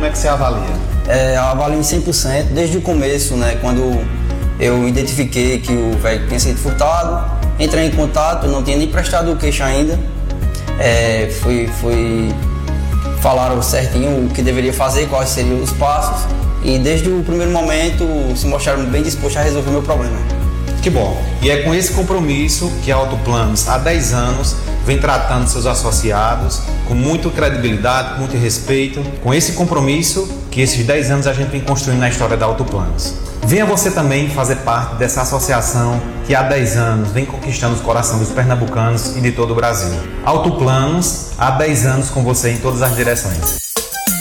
é que você avalia? Avalio em 100%, desde o começo, né? Quando eu identifiquei que o veículo tinha sido furtado, entrei em contato, não tinha nem prestado o queixa ainda. Falaram certinho o que deveria fazer, quais seriam os passos, e desde o primeiro momento se mostraram bem dispostos a resolver o meu problema. Que bom! E é com esse compromisso que a Autoplanos, há 10 anos, vem tratando seus associados com muita credibilidade, com muito respeito, com esse compromisso que esses 10 anos a gente vem construindo na história da Autoplanos. Venha você também fazer parte dessa associação que há 10 anos vem conquistando os corações dos pernambucanos e de todo o Brasil. Autoplanos, há 10 anos com você em todas as direções.